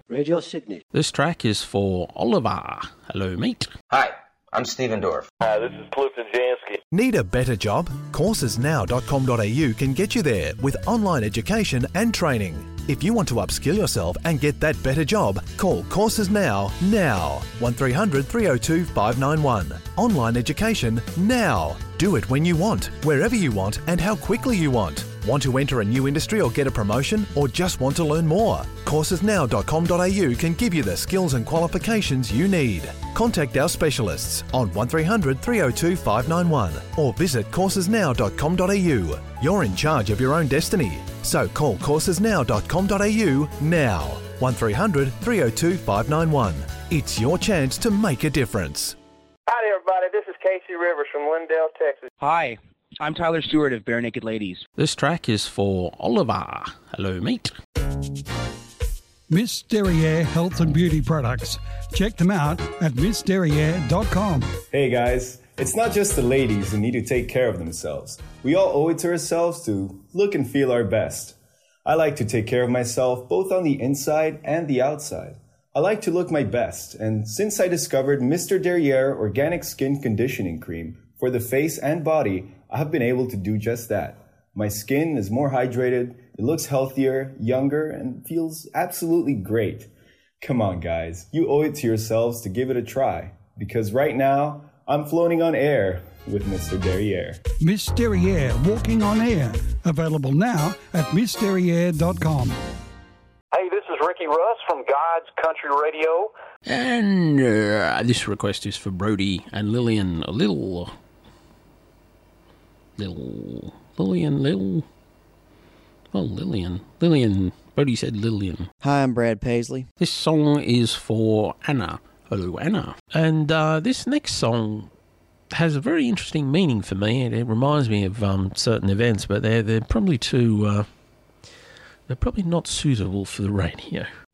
Radio Sydney. This track is for Oliver. Hello, mate. Hi, I'm Steven Dorff. Hi, this is Clifton Jansky. Need a better job? Coursesnow.com.au can get you there with online education and training. If you want to upskill yourself and get that better job, call Courses Now. 1300 302 591. Online education now. Do it when you want, wherever you want, and how quickly you want. Want to enter a new industry or get a promotion, or just want to learn more? Coursesnow.com.au can give you the skills and qualifications you need. Contact our specialists on 1300 302 591 or visit coursesnow.com.au. You're in charge of your own destiny. So call coursesnow.com.au now. 1300 302 591. It's your chance to make a difference. Hi, everybody. This is Casey Rivers from Lindale, Texas. Hi, I'm Tyler Stewart of Bare Naked Ladies. This track is for Oliver. Hello, mate. Miss Derriere Health and Beauty Products. Check them out at missderriere.com. Hey guys, it's not just the ladies who need to take care of themselves. We all owe it to ourselves to look and feel our best. I like to take care of myself both on the inside and the outside. I like to look my best, and since I discovered Mr. Derriere Organic Skin Conditioning Cream for the face and body, I have been able to do just that. My skin is more hydrated, it looks healthier, younger, and feels absolutely great. Come on guys, you owe it to yourselves to give it a try, because right now, I'm floating on air with Mr. Derriere. Miss Derriere Walking on Air. Available now at missderriere.com. Hey, this is Ricky Russ from God's Country Radio. And this request is for Brody and Lillian. Lillian. Brody said Lillian. Hi, I'm Brad Paisley. This song is for Anna. Hello, Anna. And this next song has a very interesting meaning for me. It reminds me of certain events, but they're probably too... they're probably not suitable for the radio.